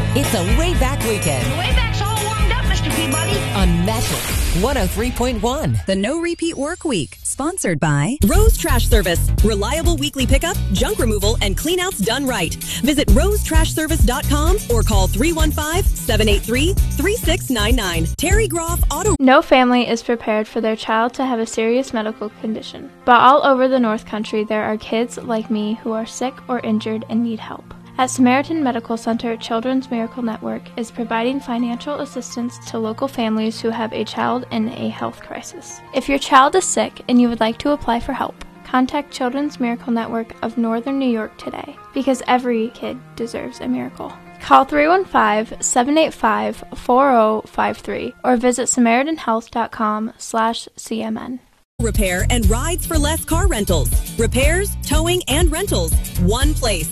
It's a way back weekend The way back's all warmed up, Mr. Peabody. on Magic 103.1. The No Repeat Work Week, sponsored by Rose Trash Service. Reliable weekly pickup, junk removal, and cleanouts done right. Visit rosetrashservice.com or call 315-783-3699. Terry Groff Auto. No family is prepared for their child to have a serious medical condition. But all over the North Country, there are kids like me who are sick or injured and need help. At Samaritan Medical Center, Children's Miracle Network is providing financial assistance to local families who have a child in a health crisis. If your child is sick and you would like to apply for help, contact Children's Miracle Network of Northern New York today, because every kid deserves a miracle. Call 315-785-4053 or visit SamaritanHealth.com/CMN. Repair and Rides for Less car rentals. Repairs, towing, and rentals. One place.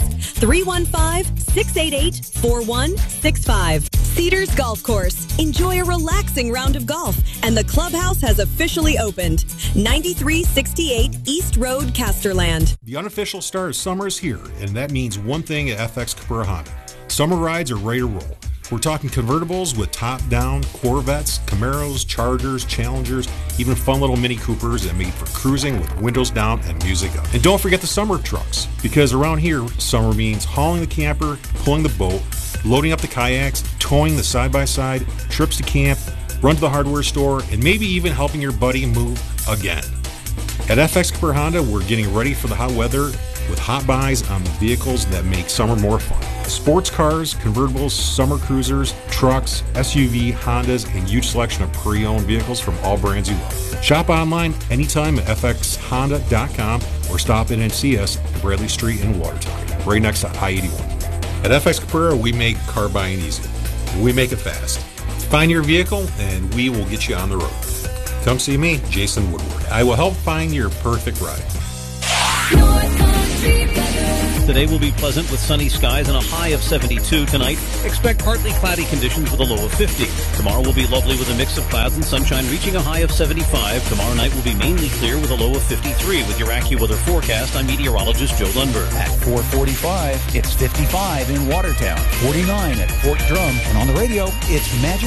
315-688-4165. Cedars Golf Course. Enjoy a relaxing round of golf. And the clubhouse has officially opened. 9368 East Road, Casterland. The unofficial start of summer is here, and that means one thing at FX Capura Honda. Summer rides are ready to roll. We're talking convertibles with top-down Corvettes, Camaros, Chargers, Challengers, even fun little Mini Coopers that made for cruising with windows down and music up. And don't forget the summer trucks, because around here, summer means hauling the camper, pulling the boat, loading up the kayaks, towing the side-by-side, trips to camp, run to the hardware store, and maybe even helping your buddy move again. At FX Capura Honda, we're getting ready for the hot weather with hot buys on the vehicles that make summer more fun. Sports cars, convertibles, summer cruisers, trucks, SUV, Hondas, and huge selection of pre-owned vehicles from all brands you love. Shop online anytime at fxhonda.com or stop in and see us at Bradley Street in Watertown, right next to I-81. At FX Capura, we make car buying easy. We make it fast. Find your vehicle and we will get you on the road. Come see me, Jason Woodward. I will help find your perfect ride. Today will be pleasant with sunny skies and a high of 72 tonight. Expect partly cloudy conditions with a low of 50. Tomorrow will be lovely with a mix of clouds and sunshine reaching a high of 75. Tomorrow night will be mainly clear with a low of 53. With your AccuWeather forecast, I'm meteorologist Joe Lundberg. At 4:45, it's 55 in Watertown, 49 at Fort Drum, and on the radio, it's Magic